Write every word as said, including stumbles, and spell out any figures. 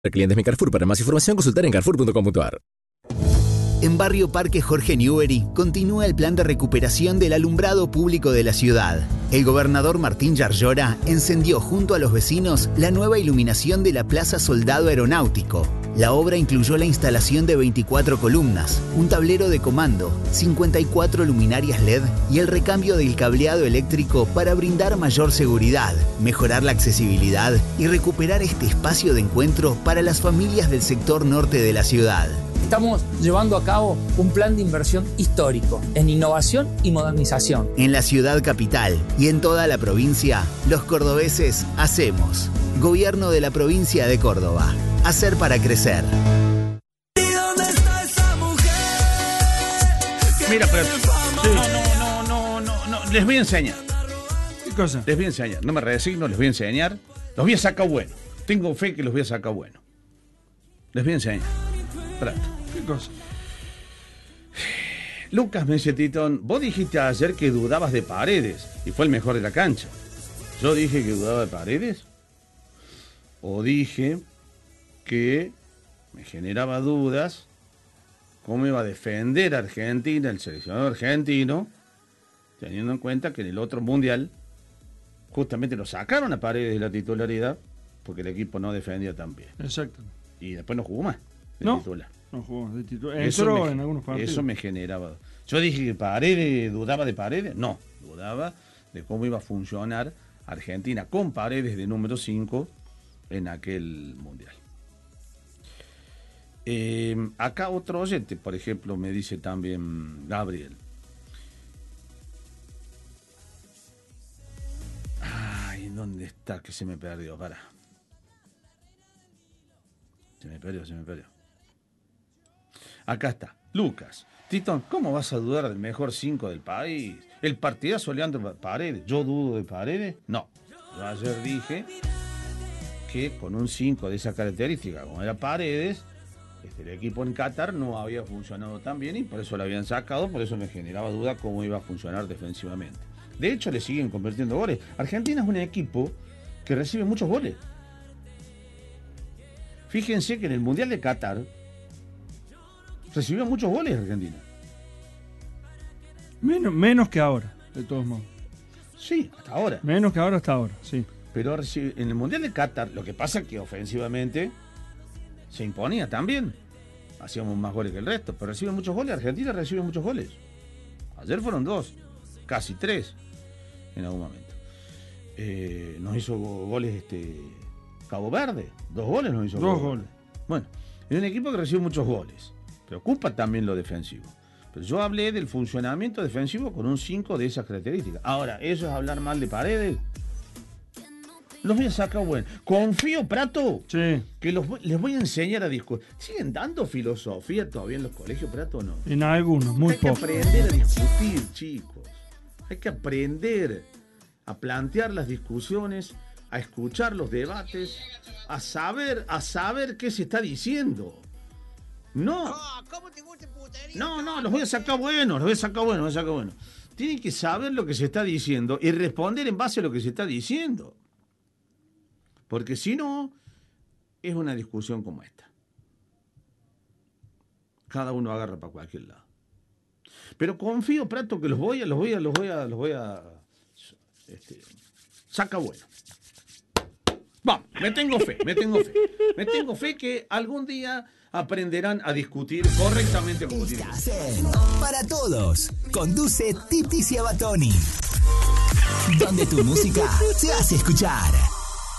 Clientes de Carrefour. Para más información, consultar en carrefour punto com punto a r. En Barrio Parque Jorge Newbery continúa el plan de recuperación del alumbrado público de la ciudad. El gobernador Martín Yarlora encendió junto a los vecinos la nueva iluminación de la Plaza Soldado Aeronáutico. La obra incluyó la instalación de veinticuatro columnas, un tablero de comando, cincuenta y cuatro luminarias L E D y el recambio del cableado eléctrico para brindar mayor seguridad, mejorar la accesibilidad y recuperar este espacio de encuentro para las familias del sector norte de la ciudad. Estamos llevando a cabo un plan de inversión histórico en innovación y modernización. En la ciudad capital y en toda la provincia, los cordobeses hacemos. Gobierno de la provincia de Córdoba. Hacer para crecer. Mira, pero... Sí. No, no, no, no, no, les voy a enseñar. ¿Qué cosa? Les voy a enseñar. No me resigno, les voy a enseñar. Los voy a sacar bueno. Tengo fe que los voy a sacar bueno. Les voy a enseñar. Prato. ¿Qué cosa? Lucas me dice, Titón, vos dijiste ayer que dudabas de Paredes y fue el mejor de la cancha. ¿Yo dije que dudaba de Paredes? ¿O dije que me generaba dudas cómo iba a defender a Argentina, el seleccionador argentino, teniendo en cuenta que en el otro mundial justamente lo sacaron a Paredes de la titularidad porque el equipo no defendía tan bien? Exacto. Y después no jugó más de no, titular. No jugó de titular. Eso Entró me, en algunos partidos. Eso me generaba. Yo dije que Paredes, ¿dudaba de Paredes? No, dudaba de cómo iba a funcionar Argentina con Paredes de número cinco en aquel mundial. Eh, acá otro oyente, por ejemplo, me dice también Gabriel. Ay, ¿dónde está? Que se me perdió, para. Se me perdió, se me perdió. Acá está, Lucas. Titón, ¿cómo vas a dudar del mejor cinco del país? El partidazo Leandro Paredes. ¿Yo dudo de Paredes? No. Yo ayer dije que con un cinco de esa característica, como era Paredes, este, el equipo en Qatar no había funcionado tan bien y por eso lo habían sacado, por eso me generaba duda cómo iba a funcionar defensivamente. De hecho, le siguen convirtiendo goles. Argentina es un equipo que recibe muchos goles. Fíjense que en el Mundial de Qatar recibió muchos goles Argentina. Menos, menos que ahora, de todos modos. Sí, hasta ahora. Menos que ahora hasta ahora, sí. Pero en el Mundial de Qatar, lo que pasa es que ofensivamente se imponía también. Hacíamos más goles que el resto, pero recibe muchos goles. Argentina recibe muchos goles. Ayer fueron dos, casi tres en algún momento. Eh, nos hizo goles este Cabo Verde, dos goles nos hizo. Dos goles. Bueno, es un equipo que recibe muchos goles. Preocupa también lo defensivo. Pero yo hablé del funcionamiento defensivo con un cinco de esas características. Ahora, ¿eso es hablar mal de Paredes? Los voy a sacar bueno. Confío, Prato, sí, que los, les voy a enseñar a discutir. ¿Siguen dando filosofía todavía en los colegios, Prato, o no? En algunos, muy poco. Hay que aprender a discutir, chicos. Hay que aprender a plantear las discusiones, a escuchar los debates, a saber, a saber qué se está diciendo. No. No, no, los voy a sacar buenos, los voy a sacar buenos, los voy a sacar buenos. Tienen que saber lo que se está diciendo y responder en base a lo que se está diciendo. Porque si no, es una discusión como esta. Cada uno agarra para cualquier lado. Pero confío, Prato, que los voy a, los voy a, los voy a, los voy a. Este, saca bueno. Vamos, me tengo fe, me tengo fe. Me tengo fe que algún día aprenderán a discutir correctamente como tienen que ser. Para todos, conduce Titi Ciabatoni. Donde tu música se hace escuchar.